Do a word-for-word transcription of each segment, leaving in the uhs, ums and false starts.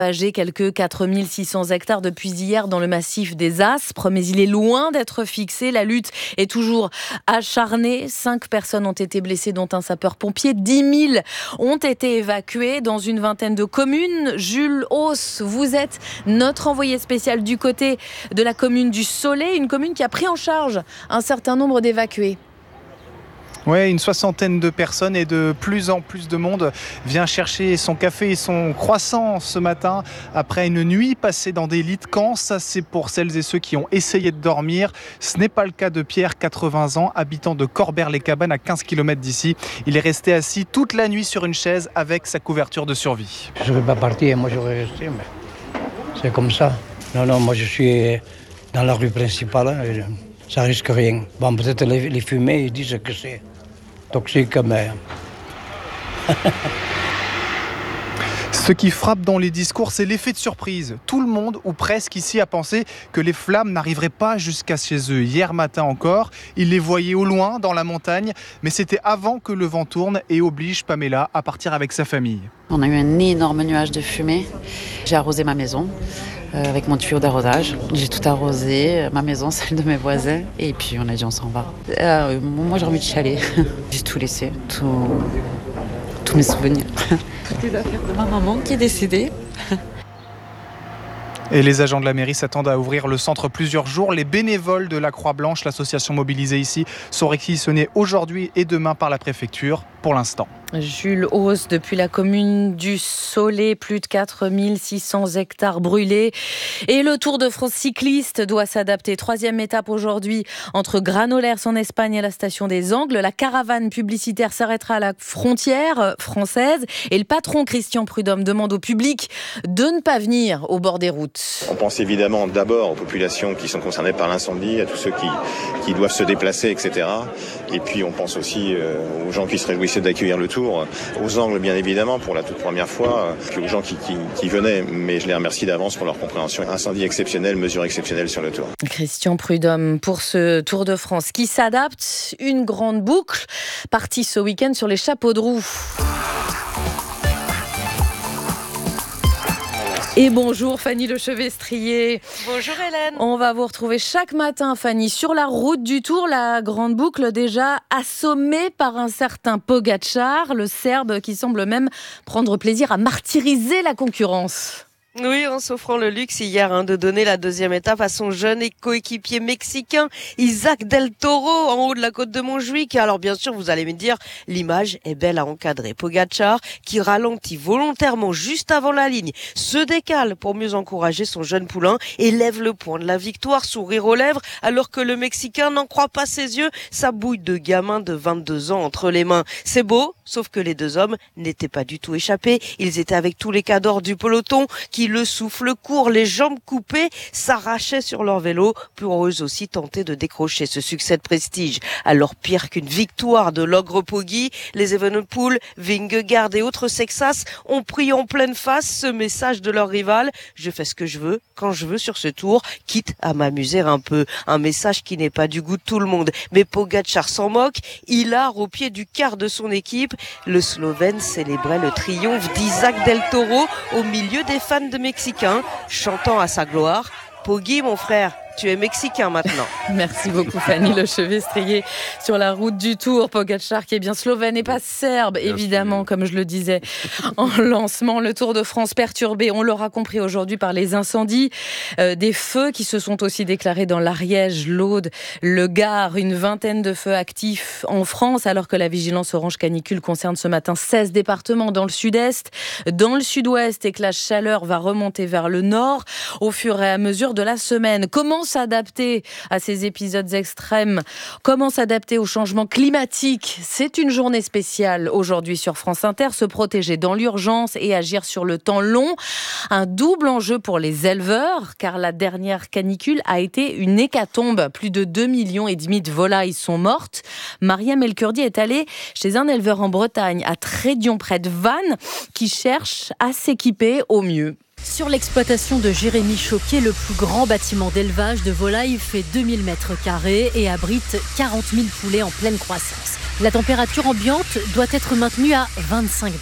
Âgé quelques quatre mille six cents hectares depuis hier dans le massif des Aspres, mais il est loin d'être fixé. La lutte est toujours acharnée. Cinq personnes ont été blessées, dont un sapeur-pompier. dix mille ont été évacués dans une vingtaine de communes. Jules Hauss, vous êtes notre envoyé spécial du côté de la commune du Soleil, une commune qui a pris en charge un certain nombre d'évacués. Oui, une soixantaine de personnes et de plus en plus de monde vient chercher son café et son croissant ce matin après une nuit passée dans des lits de camp. Ça, c'est pour celles et ceux qui ont essayé de dormir. Ce n'est pas le cas de Pierre, quatre-vingts ans, habitant de Corbère-les-Cabanes à quinze kilomètres d'ici. Il est resté assis toute la nuit sur une chaise avec sa couverture de survie. Je ne serais pas parti, moi j'aurais resté, mais c'est comme ça. Non, non, moi je suis dans la rue principale, ça risque rien. Bon, peut-être les, les fumées, ils disent que c'est toxique, mais... Ce qui frappe dans les discours, c'est l'effet de surprise. Tout le monde, ou presque ici, a pensé que les flammes n'arriveraient pas jusqu'à chez eux. Hier matin encore, ils les voyaient au loin, dans la montagne, mais c'était avant que le vent tourne et oblige Pamela à partir avec sa famille. On a eu un énorme nuage de fumée. J'ai arrosé ma maison euh, avec mon tuyau d'arrosage. J'ai tout arrosé, ma maison, celle de mes voisins, et puis on a dit on s'en va. Euh, moi j'ai envie de chialer. J'ai tout laissé, tout, tous mes souvenirs. Toutes les affaires de ma maman qui est décédée. Et les agents de la mairie s'attendent à ouvrir le centre plusieurs jours. Les bénévoles de la Croix-Blanche, l'association mobilisée ici, sont réquisitionnés aujourd'hui et demain par la préfecture pour l'instant. Jules Hauss, depuis la commune du Soleil, plus de quatre mille six cents hectares brûlés. Et le Tour de France cycliste doit s'adapter. Troisième étape aujourd'hui entre Granollers en Espagne et la station des Angles. La caravane publicitaire s'arrêtera à la frontière française. Et le patron Christian Prudhomme demande au public de ne pas venir au bord des routes. On pense évidemment d'abord aux populations qui sont concernées par l'incendie, à tous ceux qui, qui doivent se déplacer, et cetera. Et puis on pense aussi euh, aux gens qui se réjouissaient d'accueillir le Tour, aux Angles bien évidemment pour la toute première fois, puis aux gens qui, qui, qui venaient, mais je les remercie d'avance pour leur compréhension. Incendie exceptionnel, mesure exceptionnelle sur le Tour. Christian Prudhomme pour ce Tour de France qui s'adapte, une grande boucle, partie ce week-end sur les chapeaux de roue. Et bonjour Fanny Lechevestrier. Bonjour Hélène. On va vous retrouver chaque matin Fanny sur la route du Tour, la grande boucle déjà assommée par un certain Pogačar, le Serbe qui semble même prendre plaisir à martyriser la concurrence. Oui, en s'offrant le luxe hier hein, de donner la deuxième étape à son jeune et coéquipier mexicain Isaac Del Toro en haut de la côte de Montjuïc. Alors bien sûr, vous allez me dire, l'image est belle à encadrer. Pogačar qui ralentit volontairement juste avant la ligne, se décale pour mieux encourager son jeune poulain et lève le poing de la victoire, sourire aux lèvres, alors que le Mexicain n'en croit pas ses yeux, sa bouille de gamin de vingt-deux ans entre les mains. C'est beau, sauf que les deux hommes n'étaient pas du tout échappés. Ils étaient avec tous les cadors du peloton qui, le souffle court, les jambes coupées, s'arrachaient sur leur vélo pour eux aussi tenter de décrocher ce succès de prestige. Alors pire qu'une victoire de l'ogre Poggi, les Evenepoel, Vingegaard et autres Sexas ont pris en pleine face ce message de leur rival. Je fais ce que je veux, quand je veux sur ce tour, quitte à m'amuser un peu. Un message qui n'est pas du goût de tout le monde. Mais Pogačar s'en moque, il a au pied du quart de son équipe. Le Slovène célébrait le triomphe d'Isaac Del Toro au milieu des fans de Mexicains, chantant à sa gloire « Poggi, mon frère ». Tu es mexicain maintenant. Merci beaucoup Fanny Lechevestrier sur la route du Tour. Pogačar qui est bien slovène et pas serbe, bien évidemment, sûr. Comme je le disais en lancement. Le Tour de France perturbé, on l'aura compris aujourd'hui, par les incendies. Euh, des feux qui se sont aussi déclarés dans l'Ariège, l'Aude, le Gard. Une vingtaine de feux actifs en France, alors que la vigilance orange canicule concerne ce matin seize départements dans le sud-est, dans le sud-ouest, et que la chaleur va remonter vers le nord au fur et à mesure de la semaine. Comment s'adapter à ces épisodes extrêmes? Comment s'adapter au changement climatique? C'est une journée spéciale aujourd'hui sur France Inter. Se protéger dans l'urgence et agir sur le temps long. Un double enjeu pour les éleveurs, car la dernière canicule a été une hécatombe. Plus de deux millions et demi de volailles sont mortes. Mariam El-Kurdi est allée chez un éleveur en Bretagne, à Trédion, près de Vannes, qui cherche à s'équiper au mieux. Sur l'exploitation de Jérémy Choquet, le plus grand bâtiment d'élevage de volailles fait deux mille mètres carrés et abrite quarante mille poulets en pleine croissance. La température ambiante doit être maintenue à vingt-cinq degrés.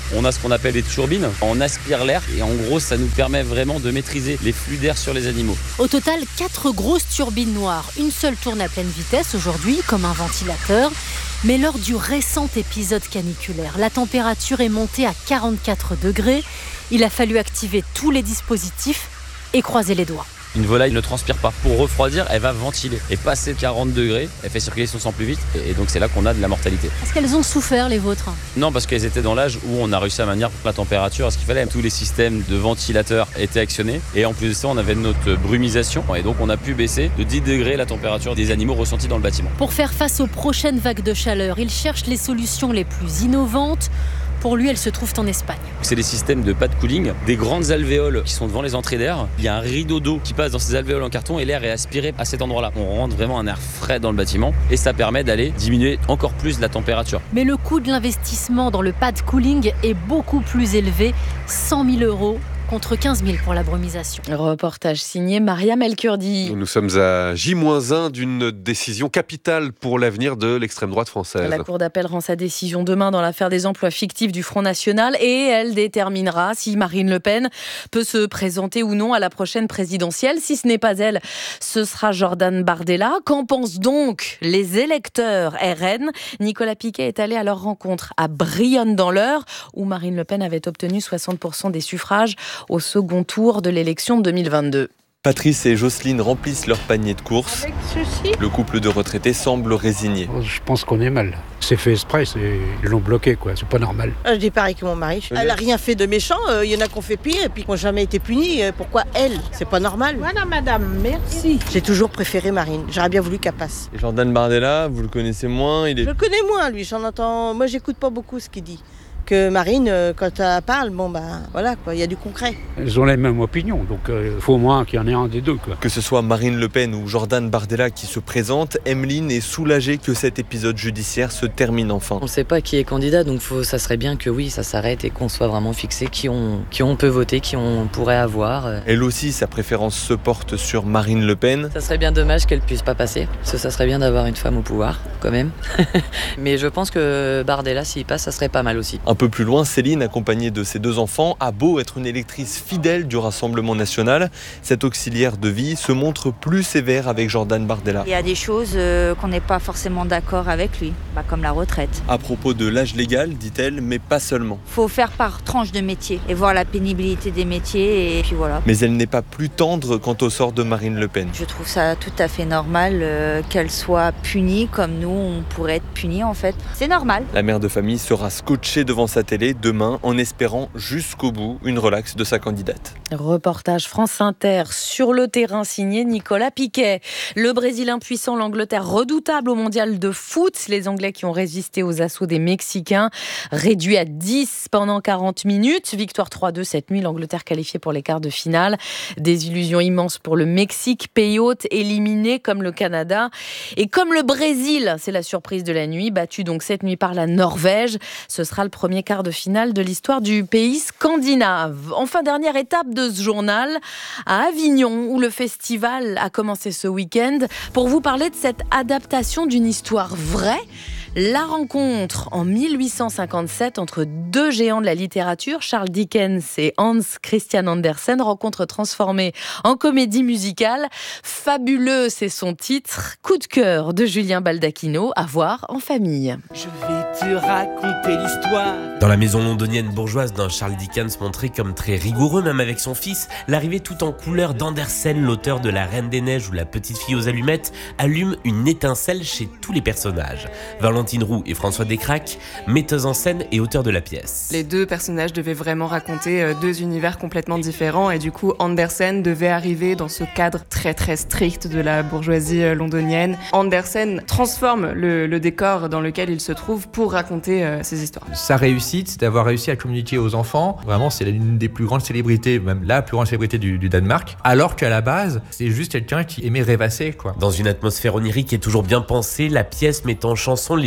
On a ce qu'on appelle des turbines. On aspire l'air et en gros, ça nous permet vraiment de maîtriser les flux d'air sur les animaux. Au total, quatre grosses turbines noires. Une seule tourne à pleine vitesse aujourd'hui, comme un ventilateur. Mais lors du récent épisode caniculaire, la température est montée à quarante-quatre degrés. Il a fallu activer tous les dispositifs et croiser les doigts. Une volaille ne transpire pas. Pour refroidir, elle va ventiler. Et passer quarante degrés, elle fait circuler son sang plus vite. Et donc c'est là qu'on a de la mortalité. Est-ce qu'elles ont souffert, les vôtres ? Non, parce qu'elles étaient dans l'âge où on a réussi à maintenir la température à ce qu'il fallait. Tous les systèmes de ventilateurs étaient actionnés. Et en plus de ça, on avait notre brumisation. Et donc on a pu baisser de dix degrés la température des animaux ressentis dans le bâtiment. Pour faire face aux prochaines vagues de chaleur, il cherche les solutions les plus innovantes. Pour lui, elles se trouvent en Espagne. C'est des systèmes de pad cooling, des grandes alvéoles qui sont devant les entrées d'air. Il y a un rideau d'eau qui passe dans ces alvéoles en carton et l'air est aspiré à cet endroit-là. On rentre vraiment un air frais dans le bâtiment et ça permet d'aller diminuer encore plus la température. Mais le coût de l'investissement dans le pad cooling est beaucoup plus élevé, cent mille euros. Contre quinze mille pour la brumisation. Reportage signé Maria Melkurdi. Nous sommes à J moins un d'une décision capitale pour l'avenir de l'extrême droite française. La Cour d'appel rend sa décision demain dans l'affaire des emplois fictifs du Front National et elle déterminera si Marine Le Pen peut se présenter ou non à la prochaine présidentielle. Si ce n'est pas elle, ce sera Jordan Bardella. Qu'en pensent donc les électeurs R N ? Nicolas Piquet est allé à leur rencontre à Brionne dans l'Eure où Marine Le Pen avait obtenu soixante pour cent des suffrages au second tour de l'élection de deux mille vingt-deux. Patrice et Jocelyne remplissent leur panier de courses. Le couple de retraités semble résigné. Je pense qu'on est mal. C'est fait exprès, c'est... ils l'ont bloqué, quoi. C'est pas normal. Je dis pareil que mon mari. Elle n'a rien fait de méchant. Il y en a qui ont fait pire et puis qui n'ont jamais été punis. Pourquoi elle ? C'est pas normal. Voilà, madame, merci. J'ai toujours préféré Marine. J'aurais bien voulu qu'elle passe. Et Jordan Bardella, vous le connaissez moins il est... Je le connais moins, lui. J'en entends. Moi, j'écoute pas beaucoup ce qu'il dit. Que Marine, quand elle parle, bon ben voilà quoi, il y a du concret. Elles ont les mêmes opinions, donc il euh, faut au moins qu'il y en ait un des deux, quoi. Que ce soit Marine Le Pen ou Jordan Bardella qui se présentent, Emeline est soulagée que cet épisode judiciaire se termine enfin. On ne sait pas qui est candidat, donc faut, ça serait bien que oui, ça s'arrête et qu'on soit vraiment fixé qui on, qui on peut voter, qui on pourrait avoir. Elle aussi, sa préférence se porte sur Marine Le Pen. Ça serait bien dommage qu'elle puisse pas passer, parce que ça serait bien d'avoir une femme au pouvoir, quand même. Mais je pense que Bardella, s'il passe, ça serait pas mal aussi. Un peu plus loin, Céline, accompagnée de ses deux enfants, a beau être une électrice fidèle du Rassemblement national, cette auxiliaire de vie se montre plus sévère avec Jordan Bardella. Il y a des choses euh, qu'on n'est pas forcément d'accord avec lui, bah, comme la retraite. À propos de l'âge légal, dit-elle, mais pas seulement. Il faut faire par tranche de métier et voir la pénibilité des métiers et puis voilà. Mais elle n'est pas plus tendre quant au sort de Marine Le Pen. Je trouve ça tout à fait normal euh, qu'elle soit punie comme nous, on pourrait être punis en fait. C'est normal. La mère de famille sera scotchée devant sa télé demain en espérant jusqu'au bout une relaxe de sa candidate. Reportage France Inter sur le terrain signé Nicolas Piquet. Le Brésil impuissant, l'Angleterre redoutable au mondial de foot. Les Anglais qui ont résisté aux assauts des Mexicains, réduits à dix pendant quarante minutes. Victoire trois deux cette nuit, l'Angleterre qualifiée pour les quarts de finale. Des illusions immenses pour le Mexique, pays hôte éliminé comme le Canada. Et comme le Brésil, c'est la surprise de la nuit, battu donc cette nuit par la Norvège. Ce sera le premier quart de finale de l'histoire du pays scandinave. Enfin, dernière étape de ce journal, à Avignon, où le festival a commencé ce week-end, pour vous parler de cette adaptation d'une histoire vraie. La rencontre en mille huit cent cinquante-sept entre deux géants de la littérature, Charles Dickens et Hans Christian Andersen, rencontre transformée en comédie musicale. Fabuleux, c'est son titre. Coup de cœur de Julien Baldacchino, à voir en famille. Je vais te raconter l'histoire. Dans la maison londonienne bourgeoise d'un Charles Dickens montré comme très rigoureux, même avec son fils, l'arrivée tout en couleur d'Andersen, l'auteur de La Reine des Neiges ou La Petite Fille aux Allumettes, allume une étincelle chez tous les personnages. Valentine Roux et François Descraques, metteurs en scène et auteurs de la pièce. Les deux personnages devaient vraiment raconter deux univers complètement différents et du coup Andersen devait arriver dans ce cadre très très strict de la bourgeoisie londonienne. Andersen transforme le, le décor dans lequel il se trouve pour raconter euh, ses histoires. Sa réussite, c'est d'avoir réussi à communiquer aux enfants. Vraiment, c'est l'une des plus grandes célébrités, même la plus grande célébrité du, du Danemark. Alors qu'à la base, c'est juste quelqu'un qui aimait rêvasser, quoi. Dans une atmosphère onirique et toujours bien pensée, la pièce met en chanson les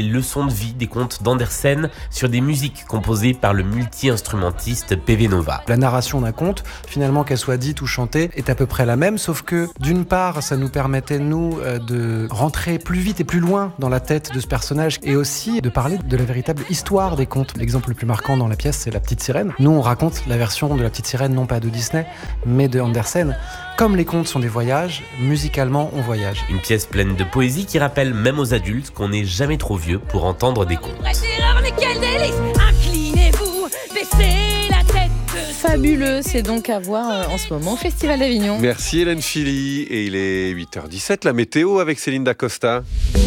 leçons de vie des contes d'Andersen sur des musiques composées par le multi-instrumentiste P V Nova. La narration d'un conte, finalement qu'elle soit dite ou chantée, est à peu près la même, sauf que d'une part, ça nous permettait, nous, de rentrer plus vite et plus loin dans la tête de ce personnage et aussi de parler de la véritable histoire des contes. L'exemple le plus marquant dans la pièce, c'est La Petite Sirène. Nous, on raconte la version de La Petite Sirène, non pas de Disney, mais de Andersen. Comme les contes sont des voyages, musicalement, on voyage. Une pièce pleine de poésie qui rappelle même aux adultes qu'on n'est jamais trop vieux pour entendre des contes. Mais quel délice! Inclinez-vous, baissez la tête. Fabuleux, c'est donc à voir en ce moment au Festival d'Avignon. Merci Hélène Philly, et il est huit heures dix-sept, la météo avec Céline Dacosta.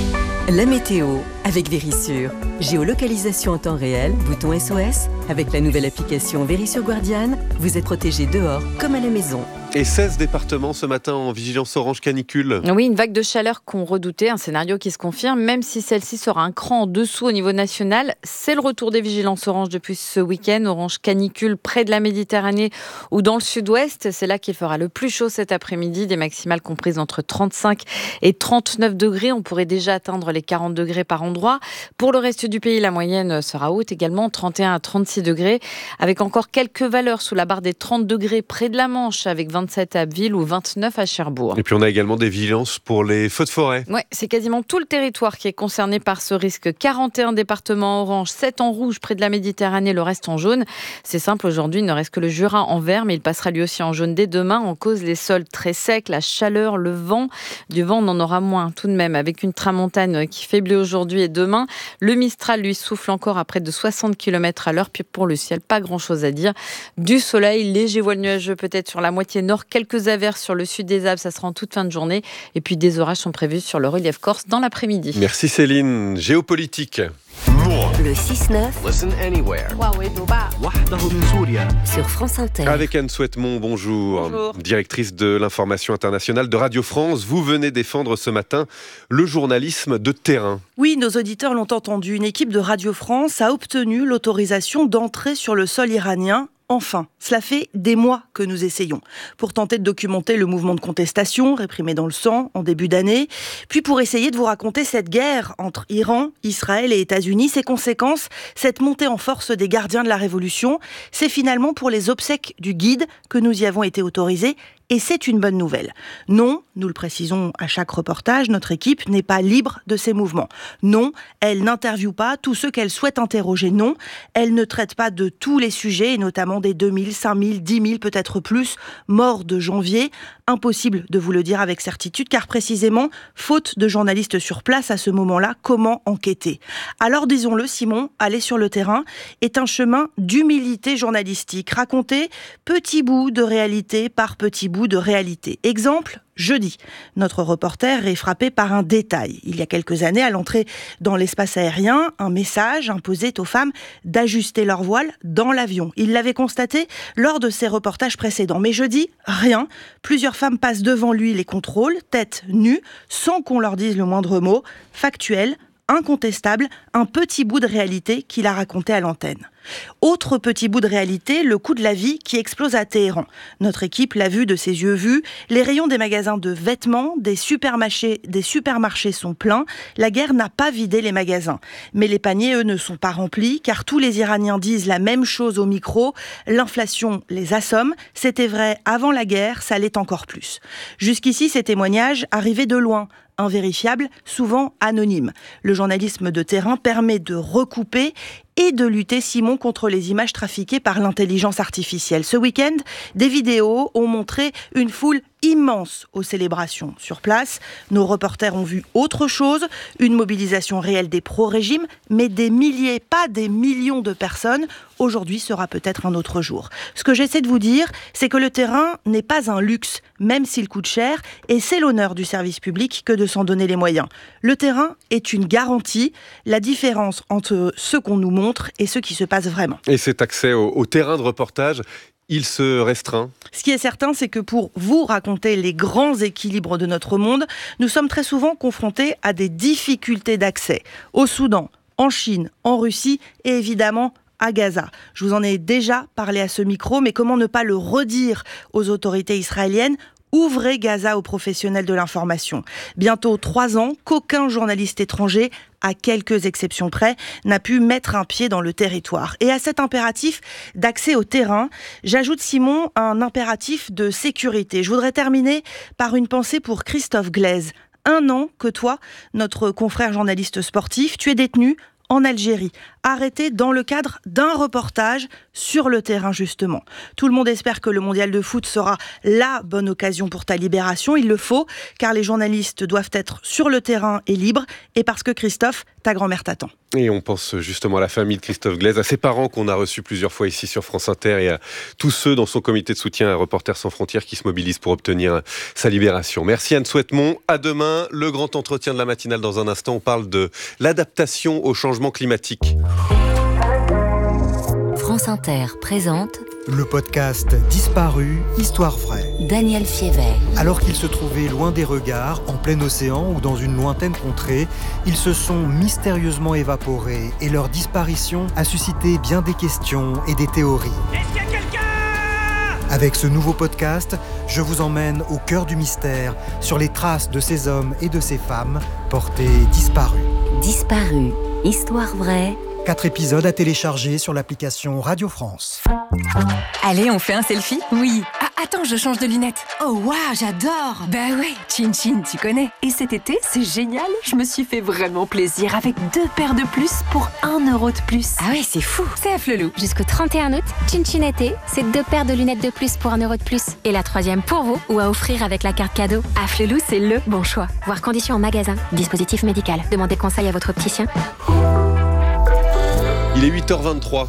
La météo avec Vérissure. Géolocalisation en temps réel, bouton S O S. Avec la nouvelle application Vérissure Guardian, vous êtes protégé dehors comme à la maison. Et seize départements ce matin en vigilance orange canicule. Oui, une vague de chaleur qu'on redoutait, un scénario qui se confirme, même si celle-ci sera un cran en dessous au niveau national. C'est le retour des vigilances orange depuis ce week-end. Orange canicule près de la Méditerranée ou dans le sud-ouest. C'est là qu'il fera le plus chaud cet après-midi. Des maximales comprises entre trente-cinq et trente-neuf degrés. On pourrait déjà atteindre les quarante degrés par endroit. Pour le reste du pays, la moyenne sera haute également, trente et un à trente-six degrés. Avec encore quelques valeurs sous la barre des trente degrés près de la Manche, avec vingt-sept à Abbeville ou vingt-neuf à Cherbourg. Et puis on a également des vigilances pour les feux de forêt. Ouais, c'est quasiment tout le territoire qui est concerné par ce risque. quarante et un départements orange, sept en rouge près de la Méditerranée, le reste en jaune. C'est simple, aujourd'hui il ne reste que le Jura en vert, mais il passera lui aussi en jaune dès demain. En cause les sols très secs, la chaleur, le vent. Du vent on en aura moins tout de même, avec une tramontane qui faiblit aujourd'hui et demain. Le Mistral lui souffle encore à près de soixante kilomètres à l'heure. Puis pour le ciel, pas grand chose à dire. Du soleil, léger voile nuageux peut-être sur la moitié nord, quelques averses sur le sud des Alpes, ça sera en toute fin de journée. Et puis des orages sont prévus sur le relief corse dans l'après-midi. Merci Céline. Géopolitique. Le six neuf. Listen anywhere. Sur France Inter. Avec Anne Souhaitemont, bonjour. bonjour. Directrice de l'information internationale de Radio France. Vous venez défendre ce matin le journalisme de terrain. Oui, nos auditeurs l'ont entendu. Une équipe de Radio France a obtenu l'autorisation d'entrer sur le sol iranien. Enfin, cela fait des mois que nous essayons, pour tenter de documenter le mouvement de contestation, réprimé dans le sang en début d'année, puis pour essayer de vous raconter cette guerre entre Iran, Israël et États-Unis, ses conséquences, cette montée en force des gardiens de la Révolution. C'est finalement pour les obsèques du guide que nous y avons été autorisés. Et c'est une bonne nouvelle. Non, nous le précisons à chaque reportage, notre équipe n'est pas libre de ses mouvements. Non, elle n'interviewe pas tous ceux qu'elle souhaite interroger. Non, elle ne traite pas de tous les sujets, et notamment des deux mille, cinq mille, dix mille, peut-être plus, morts de janvier. Impossible de vous le dire avec certitude, car précisément, faute de journalistes sur place à ce moment-là, comment enquêter ? Alors disons-le, Simon, aller sur le terrain est un chemin d'humilité journalistique. Raconter petit bout de réalité par petit bout de réalité. Exemple, jeudi, notre reporter est frappé par un détail. Il y a quelques années, à l'entrée dans l'espace aérien, un message imposait aux femmes d'ajuster leur voile dans l'avion. Il l'avait constaté lors de ses reportages précédents. Mais jeudi, rien. Plusieurs femmes passent devant lui les contrôles, tête nue, sans qu'on leur dise le moindre mot. Factuel, incontestable, un petit bout de réalité qu'il a raconté à l'antenne. Autre petit bout de réalité, le coût de la vie qui explose à Téhéran. Notre équipe l'a vu de ses yeux vus. Les rayons des magasins de vêtements, des supermarchés, des supermarchés sont pleins. La guerre n'a pas vidé les magasins. Mais les paniers, eux, ne sont pas remplis, car tous les Iraniens disent la même chose au micro. L'inflation les assomme. C'était vrai avant la guerre, ça l'est encore plus. Jusqu'ici, ces témoignages arrivaient de loin. Invérifiables, souvent anonymes. Le journalisme de terrain permet de recouper et de lutter, Simon, contre les images trafiquées par l'intelligence artificielle. Ce week-end, des vidéos ont montré une foule immense aux célébrations. Sur place, nos reporters ont vu autre chose, une mobilisation réelle des pro-régimes, mais des milliers, pas des millions de personnes. Aujourd'hui sera peut-être un autre jour. Ce que j'essaie de vous dire, c'est que le terrain n'est pas un luxe, même s'il coûte cher, et c'est l'honneur du service public que de s'en donner les moyens. Le terrain est une garantie, la différence entre ce qu'on nous montre et ce qui se passe vraiment. Et cet accès au, au terrain de reportage, il se restreint. Ce qui est certain, c'est que pour vous raconter les grands équilibres de notre monde, nous sommes très souvent confrontés à des difficultés d'accès. Au Soudan, en Chine, en Russie et évidemment à Gaza. Je vous en ai déjà parlé à ce micro, mais comment ne pas le redire aux autorités israéliennes ? Ouvrez Gaza aux professionnels de l'information. Bientôt trois ans qu'aucun journaliste étranger à quelques exceptions près, n'a pu mettre un pied dans le territoire. Et à cet impératif d'accès au terrain, j'ajoute, Simon, un impératif de sécurité. Je voudrais terminer par une pensée pour Christophe Glaise. Un an que toi, notre confrère journaliste sportif, tu es détenu en Algérie, arrêté dans le cadre d'un reportage sur le terrain justement. Tout le monde espère que le mondial de foot sera la bonne occasion pour ta libération. Il le faut, car les journalistes doivent être sur le terrain et libres, et parce que Christophe, ta grand-mère t'attend. Et on pense justement à la famille de Christophe Glaise, à ses parents qu'on a reçus plusieurs fois ici sur France Inter et à tous ceux dans son comité de soutien à Reporters sans frontières qui se mobilisent pour obtenir sa libération. Merci Anne Souhaitemont. À demain, le grand entretien de la matinale dans un instant. On parle de l'adaptation au changement climatique. France Inter présente le podcast Disparu, Histoire vraie. Daniel Fiévet. Alors qu'ils se trouvaient loin des regards, en plein océan ou dans une lointaine contrée, ils se sont mystérieusement évaporés et leur disparition a suscité bien des questions et des théories. Est-ce qu'il y a quelqu'un ? Avec ce nouveau podcast, je vous emmène au cœur du mystère sur les traces de ces hommes et de ces femmes portés disparus. Disparu, Histoire vraie. Quatre épisodes à télécharger sur l'application Radio France. Allez, on fait un selfie ? Oui. Ah, attends, je change de lunettes. Oh, waouh, j'adore. Bah ouais, Chin Chin, tu connais. Et cet été, c'est génial. Je me suis fait vraiment plaisir avec deux paires de plus pour un euro de plus. Ah ouais, c'est fou. C'est à Flelou. Jusqu'au trente et un août, Chin Chin été, c'est deux paires de lunettes de plus pour un euro de plus. Et la troisième pour vous, ou à offrir avec la carte cadeau. À Flelou, c'est le bon choix. Voir conditions en magasin. Dispositif médical. Demandez conseil à votre opticien. Il est huit heures vingt-trois.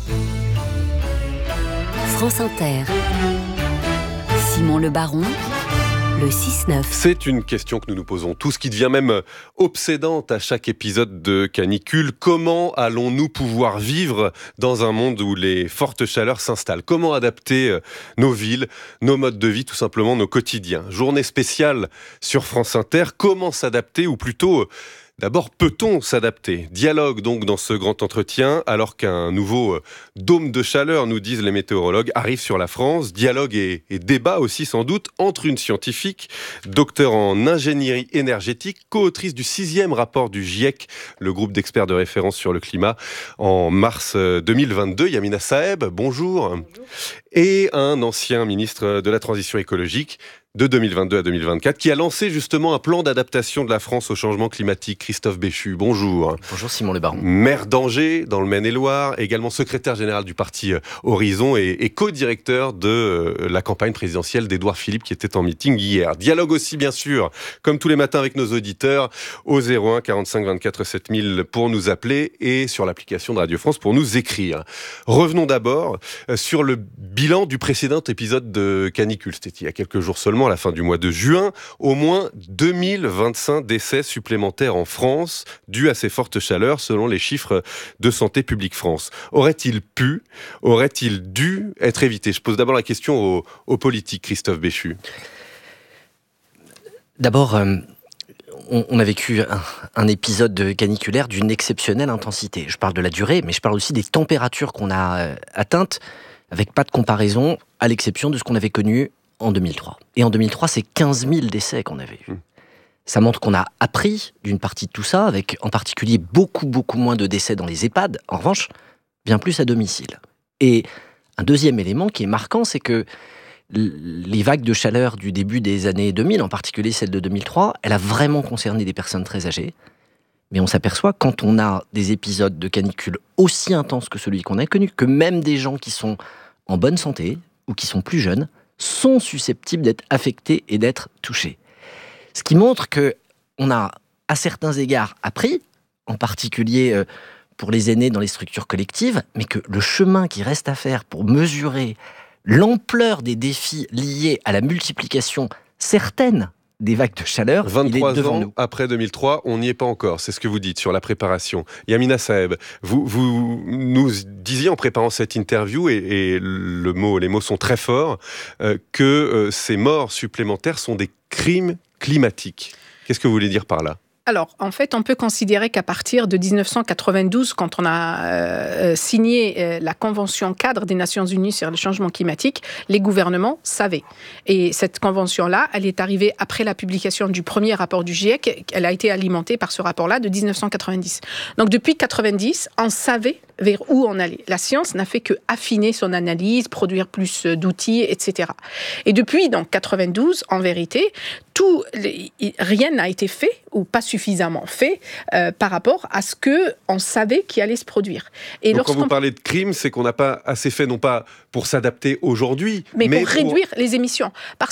France Inter. Simon Le Baron, le six neuf. C'est une question que nous nous posons tous, qui devient même obsédante à chaque épisode de Canicule. Comment allons-nous pouvoir vivre dans un monde où les fortes chaleurs s'installent ? Comment adapter nos villes, nos modes de vie, tout simplement nos quotidiens ? Journée spéciale sur France Inter. Comment s'adapter, ou plutôt... D'abord, peut-on s'adapter ? Dialogue donc dans ce grand entretien, alors qu'un nouveau euh, dôme de chaleur, nous disent les météorologues, arrive sur la France. Dialogue et, et débat aussi sans doute entre une scientifique, docteur en ingénierie énergétique, co-autrice du sixième rapport du GIEC, le groupe d'experts de référence sur le climat, en mars deux mille vingt-deux. Yamina Saeb, bonjour. Bonjour. Et un ancien ministre de la Transition écologique, de deux mille vingt-deux à deux mille vingt-quatre, qui a lancé justement un plan d'adaptation de la France au changement climatique. Christophe Béchu, bonjour. Bonjour Simon Le Baron. Maire d'Angers, dans le Maine-et-Loire, également secrétaire général du parti Horizon et, et co-directeur de la campagne présidentielle d'Édouard Philippe, qui était en meeting hier. Dialogue aussi, bien sûr, comme tous les matins avec nos auditeurs, au zéro un quarante-cinq vingt-quatre sept mille pour nous appeler et sur l'application de Radio France pour nous écrire. Revenons d'abord sur le bilan du précédent épisode de Canicule. C'était il y a quelques jours seulement, à la fin du mois de juin, au moins deux mille vingt-cinq décès supplémentaires en France dus à ces fortes chaleurs, selon les chiffres de Santé publique France. Aurait-il pu, aurait-il dû être évité ? Je pose d'abord la question aux, aux politiques, Christophe Béchu. D'abord, euh, on, on a vécu un, un épisode de caniculaire d'une exceptionnelle intensité. Je parle de la durée, mais je parle aussi des températures qu'on a euh, atteintes, avec pas de comparaison, à l'exception de ce qu'on avait connu en deux mille trois. Et en deux mille trois, c'est quinze mille décès qu'on avait eus. Mmh. Ça montre qu'on a appris d'une partie de tout ça, avec en particulier beaucoup, beaucoup moins de décès dans les EHPAD. En revanche, bien plus à domicile. Et un deuxième élément qui est marquant, c'est que les vagues de chaleur du début des années deux mille, en particulier celle de deux mille trois, elle a vraiment concerné des personnes très âgées. Mais on s'aperçoit, quand on a des épisodes de canicule aussi intenses que celui qu'on a connu, que même des gens qui sont en bonne santé, ou qui sont plus jeunes, sont susceptibles d'être affectés et d'être touchés. Ce qui montre qu'on a, à certains égards, appris, en particulier pour les aînés dans les structures collectives, mais que le chemin qui reste à faire pour mesurer l'ampleur des défis liés à la multiplication certaine des vagues de chaleur, il est devant ans nous. Après deux mille trois, on n'y est pas encore. C'est ce que vous dites sur la préparation. Yamina Saeb, vous, vous nous disiez en préparant cette interview, et, et le mot, les mots sont très forts, euh, que euh, ces morts supplémentaires sont des crimes climatiques. Qu'est-ce que vous voulez dire par là ? Alors, en fait, on peut considérer qu'à partir de dix-neuf cent quatre-vingt-douze, quand on a euh, signé euh, la Convention cadre des Nations Unies sur le changement climatique, les gouvernements savaient. Et cette convention-là, elle est arrivée après la publication du premier rapport du GIEC. Elle a été alimentée par ce rapport-là de dix-neuf cent quatre-vingt-dix. Donc, depuis quatre-vingt-dix, on savait vers où on allait. La science n'a fait que affiner son analyse, produire plus d'outils, et cetera. Et depuis donc quatre-vingt-douze, en vérité, tout, rien n'a été fait ou pas suffisamment fait euh, par rapport à ce que on savait qui allait se produire. Et donc quand vous parlez de crime, c'est qu'on n'a pas assez fait, non pas pour s'adapter aujourd'hui, mais, mais pour, pour réduire les émissions. Parce